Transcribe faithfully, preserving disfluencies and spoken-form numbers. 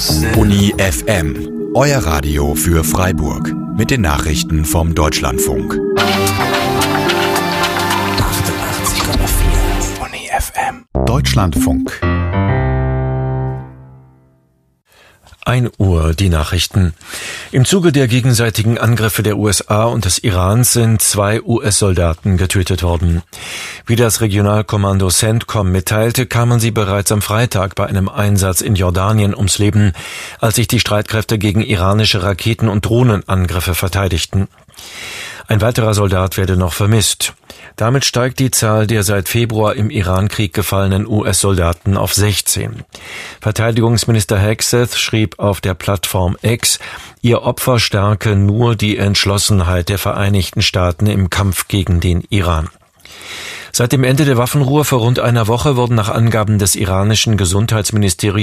Uni F M, euer Radio für Freiburg. Mit den Nachrichten vom Deutschlandfunk. achtundachtzig Komma vier Uni F M. Deutschlandfunk. ein Uhr die Nachrichten. Im Zuge der gegenseitigen Angriffe der U S A und des Irans sind zwei U S-Soldaten getötet worden. Wie das Regionalkommando CENTCOM mitteilte, kamen sie bereits am Freitag bei einem Einsatz in Jordanien ums Leben, als sich die Streitkräfte gegen iranische Raketen- und Drohnenangriffe verteidigten. Ein weiterer Soldat werde noch vermisst. Damit steigt die Zahl der seit Februar im Irankrieg gefallenen U S-Soldaten auf sechzehn. Verteidigungsminister Hegseth schrieb auf der Plattform X, ihr Opfer stärke nur die Entschlossenheit der Vereinigten Staaten im Kampf gegen den Iran. Seit dem Ende der Waffenruhe vor rund einer Woche wurden nach Angaben des iranischen Gesundheitsministeriums